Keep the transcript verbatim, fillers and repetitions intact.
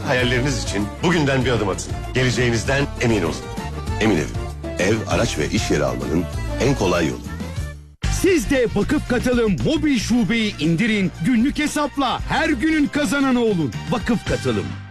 hayalleriniz için bugünden bir adım atın. Geleceğinizden emin olun. Emin Ev. Ev, araç ve iş yeri almanın en kolay yolu. Siz de Vakıf Katılım mobil şubeyi indirin, günlük hesapla her günün kazananı olun. Vakıf Katılım.